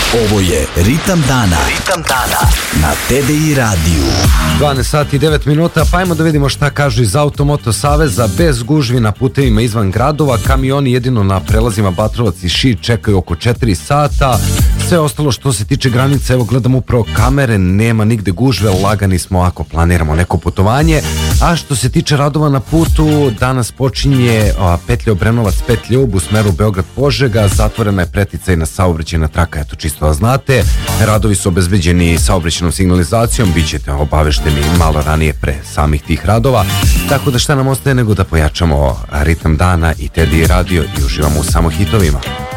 Ovo je Ritam dana. Ritam dana na TDI radiju. 12 sati i 9 minuta, pa ajmo da vidimo šta kažu iz Automoto Saveza. Bez gužvi na putevima izvan gradova, kamioni jedino na prelazima Batrovac i Šid čekaju oko 4 sata. Sve ostalo što se tiče granice, evo gledam upravo kamere, nema nigde gužve, lagani smo ako planiramo neko putovanje. A što se tiče radova na putu, danas počinje petlja Obrenovac, petlja Ub u smeru Beograd-Požega, zatvorena je preticajna saobraćajna traka, eto čisto da znate. Radovi su obezbeđeni saobraćajnom signalizacijom, bit ćete obavešteni malo ranije pre samih tih radova, tako da šta nam ostaje nego da pojačamo ritam dana i TDI radio i uživamo u samo hitovima.